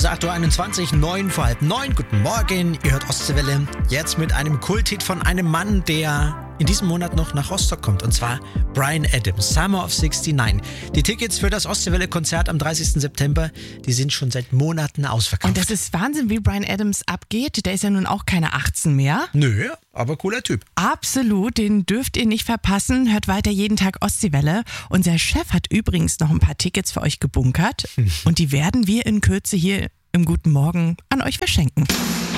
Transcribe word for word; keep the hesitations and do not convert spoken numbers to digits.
ist acht Uhr einundzwanzig, neun vor halb neun. Guten Morgen, ihr hört Ostseewelle. Jetzt mit einem Kulthit von einem Mann, der in diesem Monat noch nach Rostock kommt. Und zwar Bryan Adams, Summer of sixty-nine. Die Tickets für das Ostseewelle-Konzert am dreißigsten September, die sind schon seit Monaten ausverkauft. Und das ist Wahnsinn, wie Bryan Adams abgeht. Der ist ja nun auch keine achtzehn mehr. Nö, aber cooler Typ. Absolut, den dürft ihr nicht verpassen. Hört weiter jeden Tag Ostseewelle. Unser Chef hat übrigens noch ein paar Tickets für euch gebunkert. Und die werden wir in Kürze hier im Guten Morgen an euch verschenken.